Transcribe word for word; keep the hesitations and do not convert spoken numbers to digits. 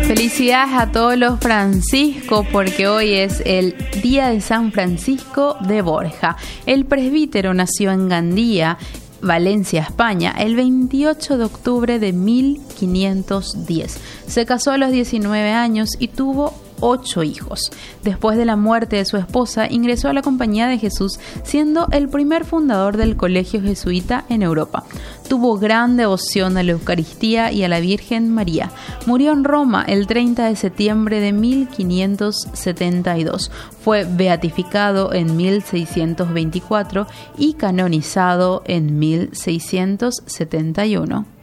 Felicidades a todos los Francisco, porque hoy es el Día de San Francisco de Borja. El presbítero nació en Gandía, Valencia, España, el veintiocho de octubre de mil quinientos diez. Se casó a los diecinueve años y tuvo ocho hijos. Después de la muerte de su esposa, ingresó a la Compañía de Jesús, siendo el primer fundador del colegio jesuita en Europa. Tuvo gran devoción a la Eucaristía y a la Virgen María. Murió en Roma el treinta de septiembre de mil quinientos setenta y dos. Fue beatificado en mil seiscientos veinticuatro y canonizado en mil seiscientos setenta y uno.